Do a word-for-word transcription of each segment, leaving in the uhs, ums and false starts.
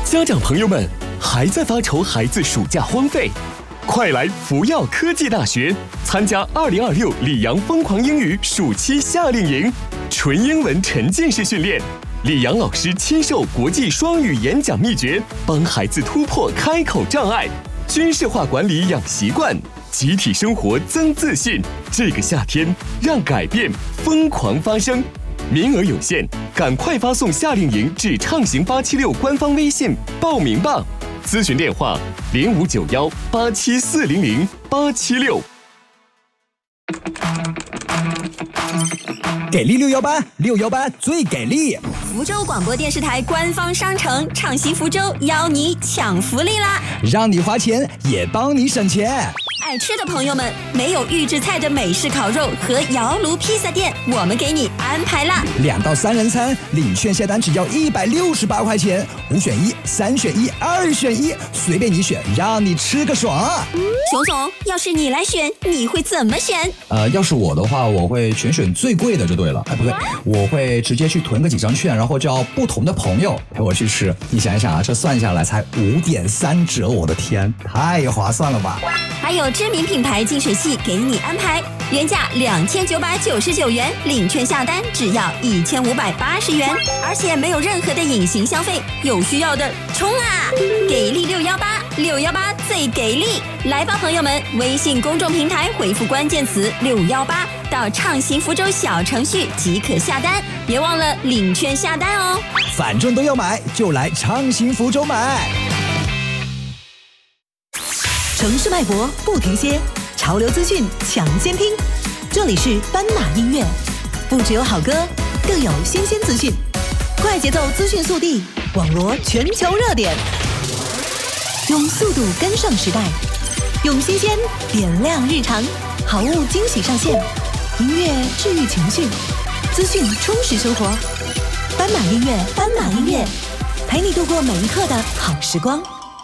家长朋友们，还在发愁孩子暑假荒废？快来福耀科技大学参加二零二六里昂疯狂英语暑期夏令营，纯英文沉浸式训练，李阳老师亲授国际双语演讲秘诀，帮孩子突破开口障碍，军事化管理养习惯，集体生活增自信。这个夏天，让改变疯狂发生。名额有限，赶快发送夏令营至畅行八七六官方微信报名吧。咨询电话零五九幺八七四零零八七六。 给力六幺八，六幺八最给力！ 福州广播电视台官方商城畅行福州邀你抢福利啦！ 让你花钱也帮你省钱。 爱吃的朋友们，没有预制菜的美式烤肉和窑炉披萨店，我们给你安排啦！ 两到三人餐，领券下单只要一百六十八块钱，五选一，三选一，二选一，随便你选，让你吃个爽。 熊总，要是你来选，你会怎么选？ 呃，要是我的话，我会全选最贵的就对了。哎，不对，我会直接去囤个几张券，然后叫不同的朋友陪我去吃。你想一想啊，这算下来才五点三折，我的天，太划算了吧！ 还有知名品牌净水器给你安排，原价两千九百九十九元，领券下单只要一千五百八十元，而且没有任何的隐形消费，有需要的冲啊！给力六幺八，六幺八最给力！来吧，朋友们，微信公众平台回复关键词六幺八到畅行福州小程序即可下单，别忘了领券下单哦。 反正都要买，就来畅行福州买。 城市脉搏不停歇，潮流资讯抢先听。这里是斑马音乐，不只有好歌，更有新鲜资讯，快节奏资讯速递，网罗全球热点，用速度跟上时代，用新鲜点亮日常，好物惊喜上线，音乐治愈情绪，资讯充实生活。斑马音乐，斑马音乐，陪你度过每一刻的好时光。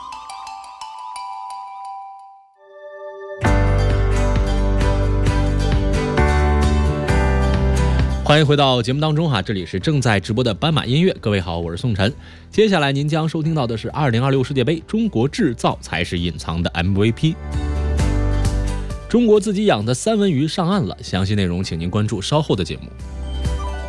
欢迎回到节目当中哈，这里是正在直播的斑马音乐。各位好，我是宋晨。接下来您将收听到的是二零二六世界杯，中国制造才是隐藏的 M V P。中国自己养的三文鱼上岸了，详细内容请您关注稍后的节目。